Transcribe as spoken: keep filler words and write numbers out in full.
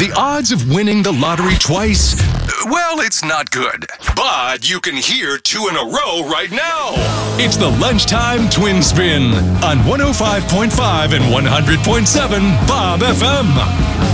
The odds of winning the lottery twice, well, it's not good. But you can hear two in a row right now. It's the Lunchtime Twin Spin on one oh five point five and one hundred point seven Bob F M.